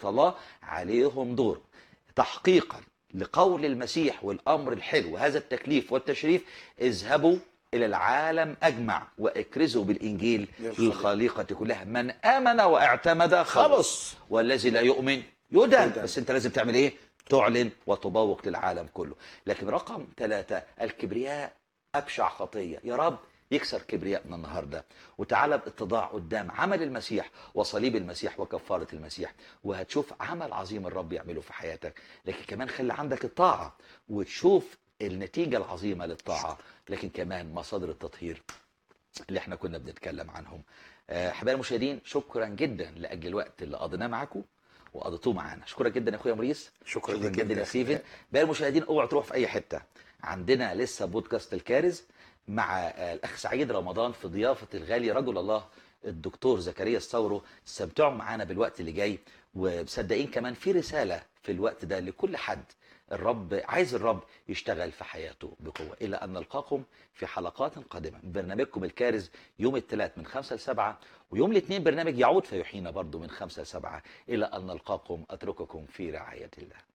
الله عليهم دور تحقيقا لقول المسيح والأمر الحلو هذا التكليف والتشريف: اذهبوا إلى العالم أجمع واكرزوا بالإنجيل للخليقة كلها، من آمن واعتمد خلص والذي لا يؤمن يدان. بس أنت لازم تعمل إيه؟ تعلن وتبوق للعالم كله. لكن رقم 3: الكبرياء أبشع خطية. يا رب يكسر كبريائنا النهارده، وتعالى باتضاع قدام عمل المسيح وصليب المسيح وكفاره المسيح، وهتشوف عمل عظيم الرب يعمله في حياتك. لكن كمان خلي عندك الطاعه وتشوف النتيجه العظيمه للطاعه، لكن كمان مصادر التطهير اللي احنا كنا بنتكلم عنهم. احبائي المشاهدين، شكرا جدا لاجل الوقت اللي قضيناه معاكم وقضيتوه معانا. اشكرك جدا يا اخويا موريس. شكرا جدا يا ستيفن. باقي المشاهدين اوعوا تروحوا في اي حته، عندنا لسه بودكاست الكارز مع الاخ سعيد رمضان في ضيافه الغالي رجل الله الدكتور زكريا الثورو. استمتعوا معانا بالوقت اللي جاي، ومصدقين كمان في رساله في الوقت ده لكل حد عايز الرب يشتغل في حياته بقوه. الى ان نلقاكم في حلقات قادمه من برنامجكم الكارز يوم الثلاث من 5 ل 7، ويوم الاثنين برنامج يعود فيحيينا برضو من 5 ل 7. الى ان نلقاكم اترككم في رعايه الله.